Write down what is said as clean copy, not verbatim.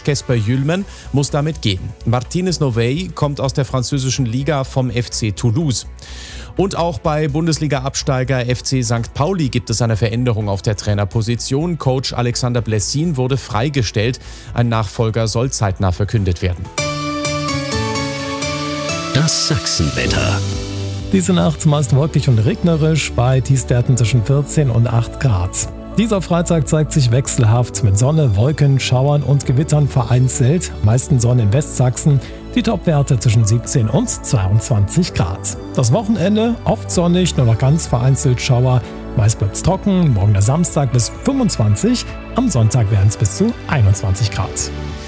Kasper Jülmen muss damit gehen. Martinez Novey kommt aus der französischen Liga vom FC Toulouse. Und auch bei Bundesliga-Absteiger FC St. Pauli gibt es eine Veränderung auf der Trainerposition. Coach Alexander Blessin wurde freigestellt. Ein Nachfolger soll zeitnah verkündet werden. Das Sachsenwetter. Diese Nacht meist wolkig und regnerisch bei Tiefstwerten zwischen 14 und 8 Grad. Dieser Freitag zeigt sich wechselhaft mit Sonne, Wolken, Schauern und Gewittern vereinzelt. Meisten Sonne in Westsachsen. Die Topwerte zwischen 17 und 22 Grad. Das Wochenende oft sonnig, nur noch ganz vereinzelt Schauer. Meist bleibt es trocken. Morgen der Samstag bis 25. Am Sonntag werden es bis zu 21 Grad.